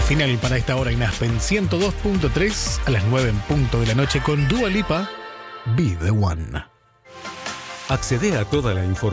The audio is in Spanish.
Final para esta hora en Aspen 102.3 a las 9 en punto de la noche con Dua Lipa, Be The One. Accede a toda la información